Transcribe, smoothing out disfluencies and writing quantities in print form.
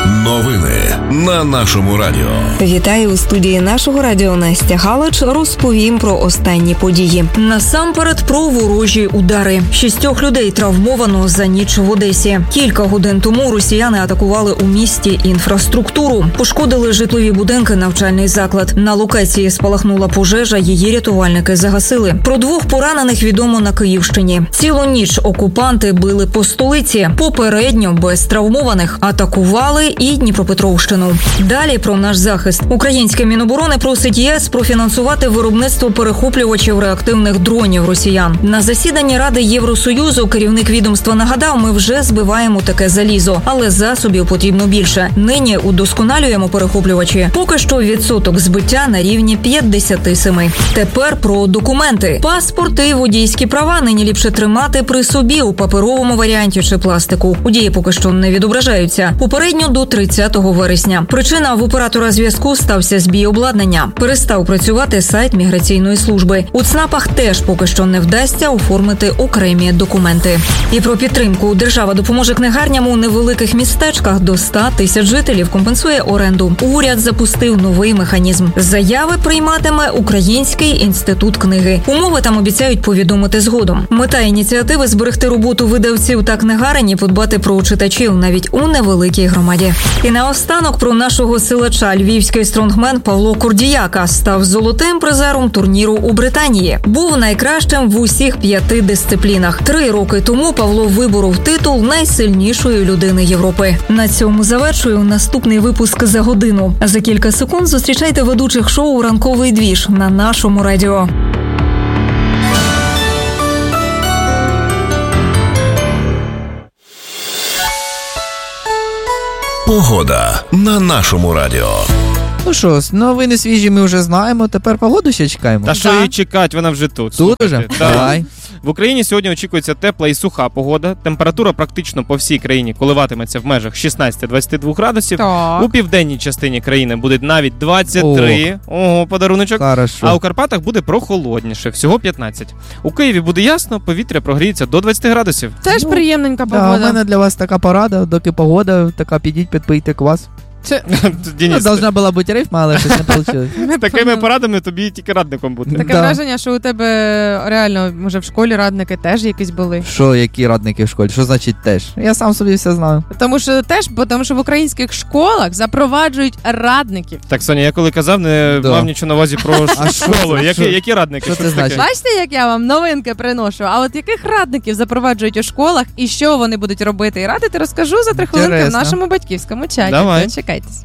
Новини на нашому радіо. Вітаю у студії нашого радіо Настя Галич. Розповім про останні події. Насамперед про ворожі удари. 6 людей травмовано за ніч в Одесі. Кілька годин тому росіяни атакували у місті інфраструктуру. Пошкодили житлові будинки, навчальний заклад. На локації спалахнула пожежа, її рятувальники загасили. Про 2 поранених відомо на Київщині. Цілу ніч окупанти били по столиці. Попередньо без травмованих атакували і Дніпропетровщину. Далі про наш захист. Українське Міноборони просить ЄС профінансувати виробництво перехоплювачів реактивних дронів росіян. На засіданні Ради Євросоюзу керівник відомства нагадав, ми вже збиваємо таке залізо, але засобів потрібно більше. Нині удосконалюємо перехоплювачі. Поки що відсоток збиття на рівні 57. Тепер про документи. Паспорти і водійські права нині ліпше тримати при собі у паперовому варіанті чи пластику. У дії поки що не відображаються. Попередньо до 30 вересня. Причина – в оператора зв'язку стався збій обладнання. Перестав працювати сайт міграційної служби. У ЦНАПах теж поки що не вдасться оформити окремі документи. І про підтримку. Держава допоможе книгарням у невеликих містечках. До 100 тисяч жителів компенсує оренду. Уряд запустив новий механізм. Заяви прийматиме Український інститут книги. Умови там обіцяють повідомити згодом. Мета ініціативи – зберегти роботу видавців та книгарень і подбати про читачів навіть у невеликій громаді. І наостанок про нашого силача. Львівський стронгмен Павло Курдіяка став золотим призером турніру у Британії. Був найкращим в усіх 5 дисциплінах. 3 роки тому Павло виборов титул найсильнішої людини Європи. На цьому завершую наступний випуск за годину. За кілька секунд зустрічайте ведучих шоу «Ранковий двіж» на нашому радіо. Погода на нашому радіо. Ну що, новини свіжі ми вже знаємо, тепер погоду ще чекаємо. Та що її чекати, вона вже тут. Тут уже? Давай. В Україні сьогодні очікується тепла і суха погода. Температура практично по всій країні коливатиметься в межах 16-22 градусів. Так. У південній частині країни буде навіть 23. Ого, подаруночок. Хорошо. А у Карпатах буде прохолодніше, всього 15. У Києві буде ясно, повітря прогріється до 20 градусів. Теж приємненька Да, погода. у мене для вас така порада, доки погода така, підіть, підпийте квас. Денис, Должна була бути рифма, але щось не вийшло. такими порадами тобі тільки радником бути. Таке враження, що у тебе реально, може, в школі радники теж якісь були. Що, які радники в школі? Що значить теж? Я сам собі все знаю. Тому що в українських школах запроваджують радників. Так, Соня, я коли казав, не мав нічого на увазі про школу. Які радники? Що це значить? Бачите, як я вам новинки приношу? А от яких радників запроваджують у школах і що вони будуть робити і радити, розкажу за 3 хвилинки в Інтересно. нашому батьківському чаті. Давай. Дочекайтесь.